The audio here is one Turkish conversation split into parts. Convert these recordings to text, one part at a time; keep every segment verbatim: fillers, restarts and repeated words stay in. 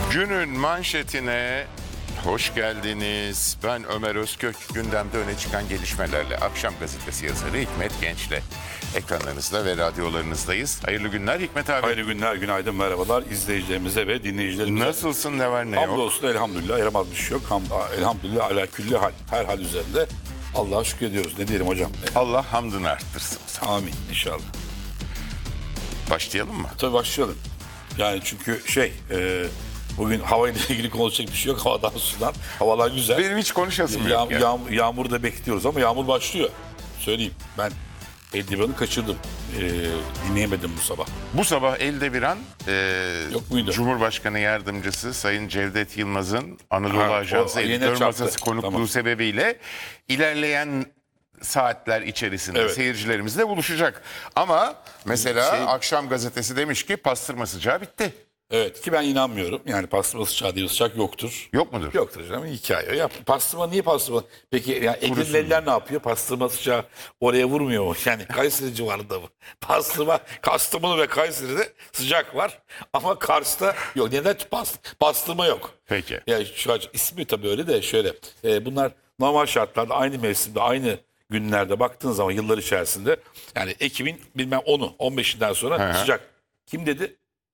Günün manşetine hoş geldiniz. Ben Ömer Özkök. Gündemde öne çıkan gelişmelerle Akşam Gazetesi yazarı Hikmet Genç'le ekranlarınızda ve radyolarınızdayız. Hayırlı günler Hikmet abi. Hayırlı günler, günaydın, merhabalar izleyicilerimize ve dinleyicilerimize. Nasılsın, ne var ne yok? Hamdolsun elhamdülillah, yaramaz bir şey yok. Ham, elhamdülillah ala külli hal, her hal üzerinde Allah'a şükrediyoruz. Ne diyelim hocam? Allah hamdını arttırsın. Amin inşallah. Başlayalım mı? Tabii başlayalım. Yani çünkü şey, e, bugün havayla ilgili konuşacak bir şey yok. Havadan sudan, havalar güzel. Benim hiç konuşasım Ya, yok ya. yağmur, yağmur da bekliyoruz ama yağmur başlıyor. Söyleyeyim, ben Eldivan'ı kaçırdım. E, dinleyemedim bu sabah. Bu sabah elde bir an e, Yok muydu? Cumhurbaşkanı Yardımcısı Sayın Cevdet Yılmaz'ın Anadolu Ha, Ajansı o yine editör çarptı. masası konukluğu Tamam. sebebiyle ilerleyen saatler içerisinde Evet. seyircilerimizle buluşacak. Ama mesela Şey- Akşam Gazetesi demiş ki pastırma sıcağı bitti. Evet ki ben inanmıyorum. Yani pastırma sıçağı diye bir sıcak yoktur. Yok mudur? Yoktur canım, hikaye. Ya, pastırma niye pastırma? Peki yani Edirneliler ne yapıyor? Pastırma sıçağı oraya vurmuyor mu? Yani Kayseri civarında mı? Pastırma, Kastamonu ve Kayseri'de sıcak var. Ama Kars'ta yok. Neden? Past, pastırma yok. Peki. Yani şu an ismi tabii öyle de şöyle. E, bunlar normal şartlarda aynı mevsimde, aynı günlerde baktığın zaman yıllar içerisinde yani Ekim'in bilmem onu, on beşinden sonra Hı hı. sıcak. Kim dedi?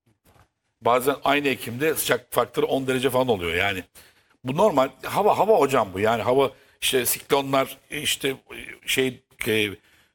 Bazen aynı Ekim'de sıcak farkları on derece falan oluyor yani. Bu normal. Hava hava hocam bu. Yani hava işte siklonlar işte şey e,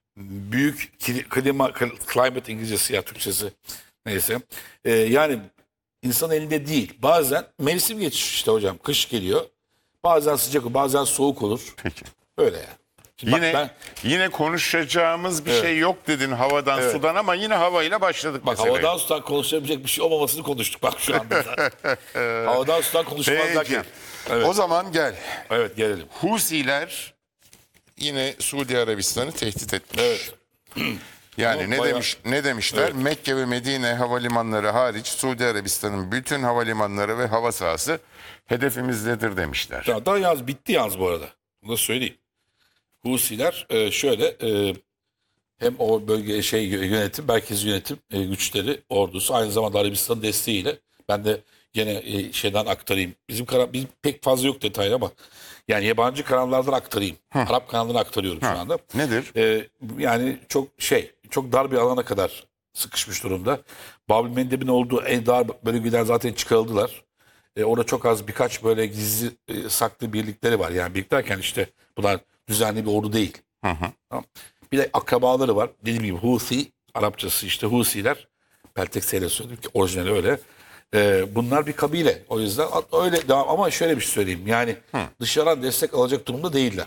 büyük kli- klima climate İngilizcesi ya Türkçesi neyse. E, yani insan elinde değil. Bazen mevsim geçiş işte hocam. Kış geliyor. Bazen sıcak bazen soğuk olur. Peki. Öyle yani. Şimdi Yine bak ben yine konuşacağımız bir Evet. şey yok dedin havadan Evet. sudan ama yine havayla başladık bak meseleye. havadan sudan konuşabilecek bir şey olmamasını konuştuk bak şu anda. Havadan sudan konuşmaz Peki. derken. Evet. O zaman gel. Evet gelelim. Husiler yine Suudi Arabistan'ı tehdit etmiş. Evet. Yani Ama ne bayağı- demiş ne demişler? Evet. Mekke ve Medine havalimanları hariç Suudi Arabistan'ın bütün havalimanları ve hava sahası hedefimizdedir demişler. Ya daha yaz bitti yalnız bu arada. Bunu da söyleyeyim. Husiler e, şöyle e, hem o bölge şey yönetim, merkezi yönetim e, güçleri, ordusu aynı zamanda Arabistan desteğiyle ben de gene e, şeyden aktarayım. Bizim kanal bizim pek fazla yok detaylı ama yani yabancı kanallardan aktarayım. Arap kanalından aktarıyorum şu anda. Nedir? E, yani çok şey, çok dar bir alana kadar sıkışmış durumda. Bab-ül Mendeb'in olduğu en dar bölgeler zaten çıkarıldılar. E, orada çok az birkaç böyle gizli e, saklı birlikleri var. Yani birlik derken işte bunlar düzenli bir ordu değil. Tamam. Bir de akrabaları var. Dediğim gibi Husi, Arapçası işte Husiler. Peltek S'yle söyledim ki orijinali öyle. E, bunlar bir kabile. O yüzden öyle devam. Ama şöyle bir şey söyleyeyim. Yani dışarıdan destek alacak durumda değiller.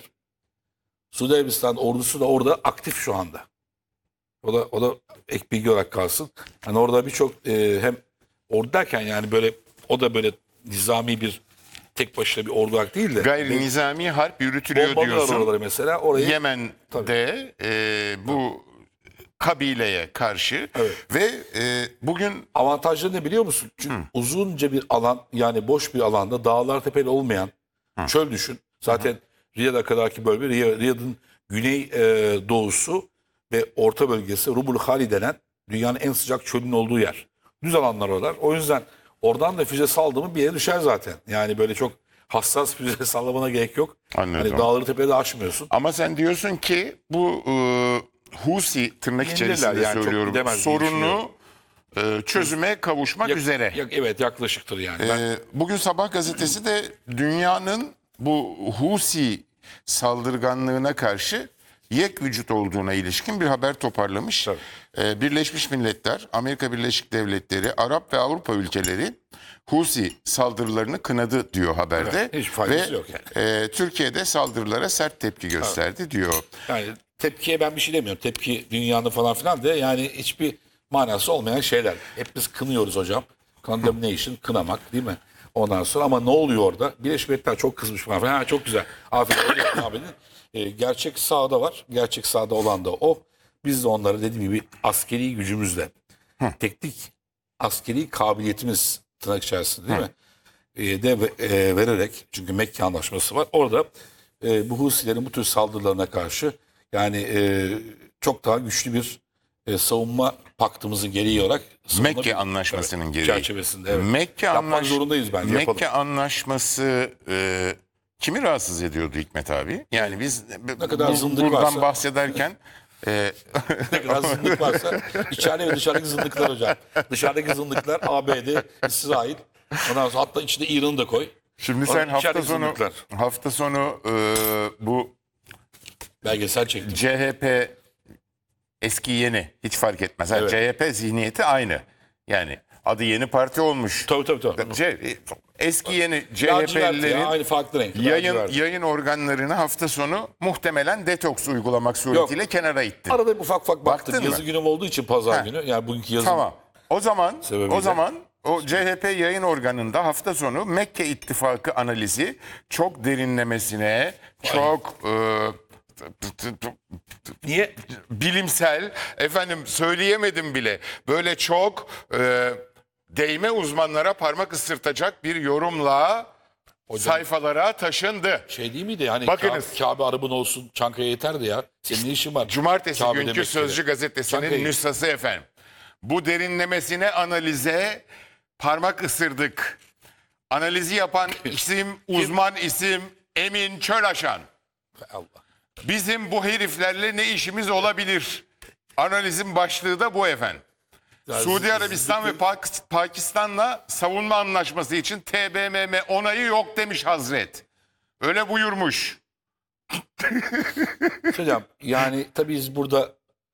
Suudi Arabistan ordusu da orada aktif şu anda. O da o da ek bilgi olarak kalsın. Yani orada birçok e, hem ordu derken yani böyle o da böyle nizami bir tek başına bir ordu olarak değil de Gayri nizami harp yürütülüyor bombalıyorlar diyorsun. oraları mesela. Orayı Yemen'de e, bu kabileye karşı Evet. ve e, bugün avantajları ne biliyor musun? Çünkü uzunca bir alan yani boş bir alanda dağlar tepeli olmayan çöl düşün. Zaten Riyad'a kadarki bölge Riy- Riyad'ın güney e, doğusu ve orta bölgesi Rubul Hali denen dünyanın en sıcak çölünün olduğu yer. Düz alanlar oralar. O yüzden oradan da füze saldı mı bir yere düşer zaten. Yani böyle çok hassas füze sallamana gerek yok. Anladım. Hani dağları tepede aşmıyorsun. ama sen diyorsun ki bu e, Husi tırnak Yenilirler içerisinde yani, çok söylüyorum gidemez diye sorunu e, çözüme kavuşmak Yak- üzere. yak- evet yaklaşıktır yani. Ben- Ee, bugün Sabah gazetesi de dünyanın bu Husi saldırganlığına karşı yek vücut olduğuna ilişkin bir haber toparlamış. Tabii. Ee, Birleşmiş Milletler, Amerika Birleşik Devletleri, Arap ve Avrupa ülkeleri Husi saldırılarını kınadı diyor haberde. Evet, hiç faydası ve yok yani. e, Türkiye'de saldırılara sert tepki gösterdi diyor. Yani tepkiye ben bir şey demiyorum. Tepki dünyanın falan filan de yani hiçbir manası olmayan şeyler. Hep biz kınıyoruz hocam. Condemnation, kınamak değil mi? Ondan sonra ama ne oluyor orada? Birleşmiş Milletler çok kızmış falan filan. Ha, çok güzel. Aferin. Aferin. Ee, gerçek sahada var. Gerçek sahada olan da o. Biz de onları dediğim gibi askeri gücümüzle, teknik askeri kabiliyetimiz tırnak içerisinde değil mi? Ee, de e, vererek çünkü Mekke Anlaşması var. Orada e, bu Husilerin bu tür saldırılarına karşı yani e, çok daha güçlü bir e, savunma paktımızın gereği olarak Mekke savunma- Anlaşması'nın Evet, gereği. çerçevesinde. Evet. Mekke, Yapmak anlaş... zorundayız bence. Mekke yapalım. Anlaşması e, kimi rahatsız ediyordu Hikmet abi? Yani biz Ne kadar bu- zındık buradan varsa- bahsederken e, Ne kadar zındık varsa içeride ve dışarıdaki zındıklar hocam. Dışarıdaki zındıklar A B D, İsrail. Ondan sonra hatta içinde İran'ı da koy. şimdi Sonra sen hafta içerideki sonu zındıklar. hafta sonu e, bu Belgesel çektim. C H P eski yeni hiç fark etmez. Ha, Evet. C H P zihniyeti aynı. Yani adı yeni parti olmuş. Tabii tabii tabii. C- eski yeni Lacivert ya, C H P'lilerin aynı farklı renk. yayın Lacivert. yayın organlarını hafta sonu muhtemelen detoks uygulamak suretiyle kenara ittin. Arada bir ufak ufak baktık. Baktın Yazı mı? günüm olduğu için pazar Ha. günü. Yani bugünkü yazı. Tamam. O zaman Sebebiyle. o zaman o C H P yayın organında hafta sonu Mekke İttifakı analizi çok derinlemesine, çok e, Niye? bilimsel, efendim söyleyemedim bile, böyle çok e, değme uzmanlara parmak ısırtacak bir yorumla sayfalara taşındı. Şey değil miydi? Hani Bakınız. Kabe, Kabe arabın olsun Çankaya yeterdi ya. Senin ne işin var? Cumartesi Kabe günkü demek Sözcü istedi. gazetesinin Çankayı. nüshası efendim. Bu derinlemesine analize parmak ısırdık. Analizi yapan isim, uzman isim Emin Çölaşan. Allah. Bizim bu heriflerle ne işimiz olabilir? Analizin başlığı da bu efendim. Yani Suudi siz- Arabistan ve Pak- Pakistan'la savunma anlaşması için T B M M onayı yok demiş Hazret. Öyle buyurmuş. Hocam yani tabii biz burada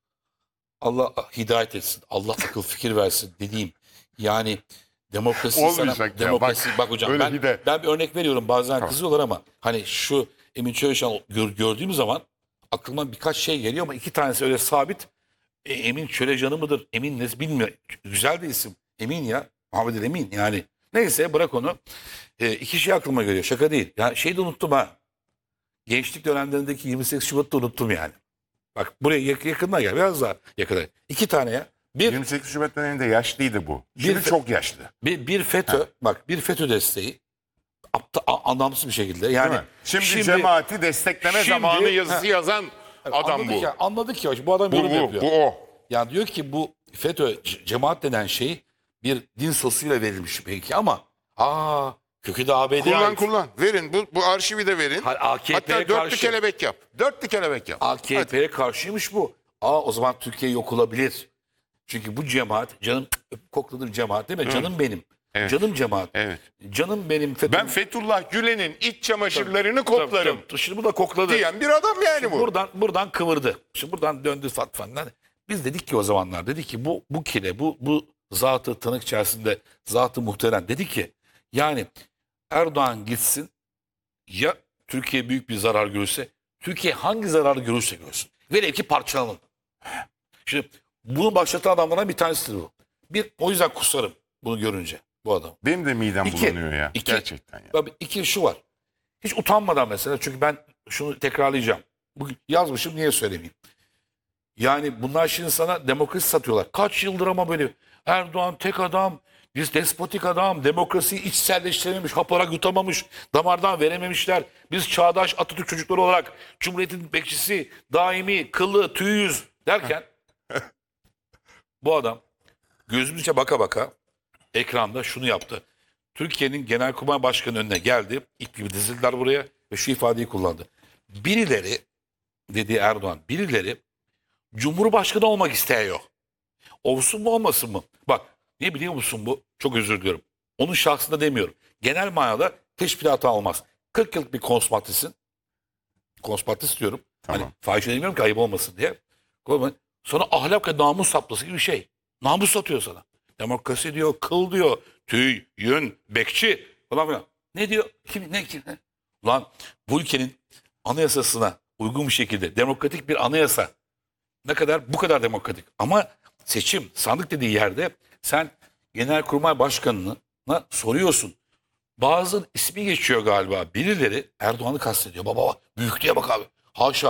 Allah hidayet etsin. Allah akıl fikir versin dediğim. Yani demokrasi Olmayacak sana, ya, demokrasi bak, bak, hocam öyle ben, bir de- ben bir örnek veriyorum bazen kızıyorlar ama hani şu Emin Çölaşan gör, gördüğüm zaman aklıma birkaç şey geliyor ama iki tanesi öyle sabit. E, Emin Çölecan'ı mıdır? Emin ne bilmiyorum. Güzel de isim. Emin ya. Muhammed Emin yani. Neyse bırak onu. E, iki şey aklıma geliyor. Şaka değil. Ya şeyi de unuttum ha. Gençlik dönemlerindeki yirmi sekiz Şubat'ta unuttum yani. Bak buraya yak- yakınına gel. Biraz daha yakına. İki tane ya. Bir, yirmi sekiz Şubat döneminde yaşlıydı bu. Şimdi Bir- çok yaşlı. bir, bir FETÖ. Bak bir FETÖ desteği. Apta, a- anlamsız bir şekilde. Yani Değil mi? Şimdi, cemaati destekleme şimdi- zamanı yazısı Ha. yazan adam anladık bu. Ya, anladık ya. Bu adam Bu, yorum bu, yapıyor. bu o. Yani diyor ki bu FETÖ c- cemaat denen şey bir din sosuyla verilmiş belki ama aa kökü de A B D'ye Kullan ait. kullan. Verin. Bu, bu arşivi de verin. Ha- A K P'ye Hatta dörtlü karşı. kelebek yap. Dörtlü kelebek yap. A K P'ye karşıymış bu. Aa o zaman Türkiye yok olabilir. Çünkü bu cemaat canım öpüp kokladım cemaat değil mi? Canım benim. Evet. Canım cemaat. Evet. Canım benim FETÖ. Ben Fethullah Gülen'in iç çamaşırlarını koklarım Tabii, tabii. Şimdi bu da kokladı. diyen bir adam yani bu. Buradan buradan kıvırdı. Şimdi buradan döndü fatfandan. Biz dedik ki o zamanlar dedik ki bu bu kile bu bu zatı tırnak içerisinde zatı muhterem dedi ki yani Erdoğan gitsin ya Türkiye büyük bir zarar görürse Türkiye hangi zarar görürse görsün. Velev ki parçalanın. Şimdi bunu başlatan adamlardan bir tanesidir bu. Bir o yüzden kusarım bunu görünce bu adam. Benim de midem İki. bulanıyor ya. İki. Gerçekten ya. Tabii iki şu var. Hiç utanmadan mesela çünkü ben şunu tekrarlayacağım. Bugün yazmışım niye söylemeyeyim. Yani bunlar şimdi sana demokrasi satıyorlar. Kaç yıldır ama böyle Erdoğan tek adam, biz despotik adam, demokrasiyi içselleştirememiş, haparak yutamamış, damardan verememişler. Biz çağdaş Atatürk çocukları olarak Cumhuriyet'in bekçisi, daimi, kıllı, tüyüz derken bu adam gözümüzce içe baka baka ekranda şunu yaptı. Türkiye'nin Genelkurmay Başkanı önüne geldi. İlk gibi dizildiler buraya ve şu ifadeyi kullandı. Birileri, dedi Erdoğan, birileri Cumhurbaşkanı olmak istiyor. Olsun mu olmasın mı? Bak ne biliyor musun bu? Çok özür diliyorum. Onun şahsında demiyorum. Genel manada teşkilatı almaz. kırk yıllık bir konspatisin. Konspatist diyorum. Tamam. Hani fahişe demiyorum ki ayıp olmasın diye. Sonra ahlak ve namus saplası gibi bir şey. Namus satıyor sana. Demokrasi diyor, kıl diyor, tüy, yün, bekçi falan filan. Ne diyor? Kim, ne, kim? ne? Ulan bu ülkenin anayasasına uygun bir şekilde demokratik bir anayasa ne kadar bu kadar demokratik. Ama seçim, sandık dediği yerde sen Genelkurmay Başkanı'na soruyorsun. Bazı ismi geçiyor galiba. Birileri Erdoğan'ı kastediyor. Baba bak büyüklüğe bak abi. Haşa